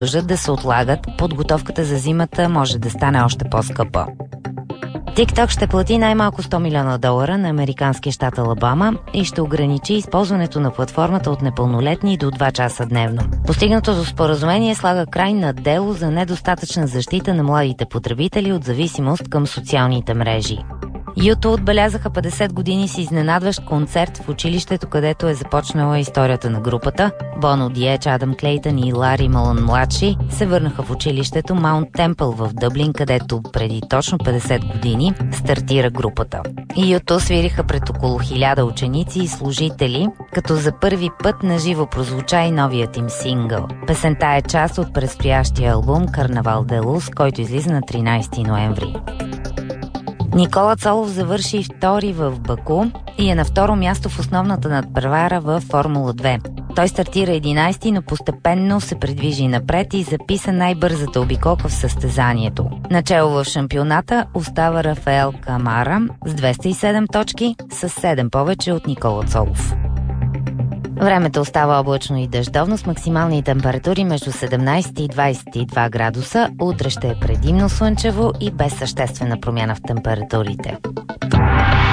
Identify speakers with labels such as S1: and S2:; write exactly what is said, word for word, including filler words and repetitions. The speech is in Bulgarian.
S1: продължат да се отлагат, подготовката за зимата може да стане още по-скъпа. TikTok ще плати най-малко сто милиона долара на американския щат Алабама и ще ограничи използването на платформата от непълнолетни до два часа дневно. Постигнатото споразумение слага край на дело за недостатъчна защита на младите потребители от зависимост към социалните мрежи. ю ту отбелязаха петдесет години с изненадващ концерт в училището, където е започнала историята на групата. Боно Диеч, Адам Клейтън и Лари Малон младши се върнаха в училището Маунт Темпъл в Дъблин, където преди точно петдесет години стартира групата. ю ту свириха пред около хиляда ученици и служители, като за първи път наживо прозвуча и новият им сингъл. Песента е част от предстоящия албум Карнавал де Лус, който излиза на тринайсети ноември. Никола Цолов завърши втори в Баку и е на второ място в основната надпревара във Формула две. Той стартира единайсети, но постепенно се придвижи напред и записа най-бързата обиколка в състезанието. Начело в шампионата остава Рафаел Камара с двеста и седем точки, с седем повече от Никола Цолов. Времето остава облачно и дъждовно с максимални температури между седемнайсет и двайсет и два градуса. Утре ще е предимно слънчево и без съществена промяна в температурите.